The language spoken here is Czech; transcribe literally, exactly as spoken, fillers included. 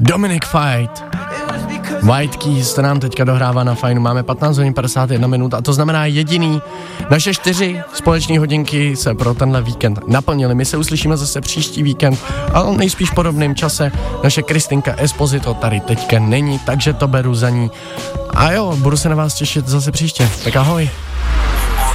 Dominic Fight. White Keys, to nám teďka dohrává na Fajnu. Máme patnáct hodin padesát jedna minut a to znamená jediný. Naše čtyři společní hodinky se pro tenhle víkend naplnily. My se uslyšíme zase příští víkend, ale nejspíš v podobném čase. Naše Kristinka Esposito tady teďka není, takže to beru za ní. A jo, budu se na vás těšit zase příště. Tak ahoj.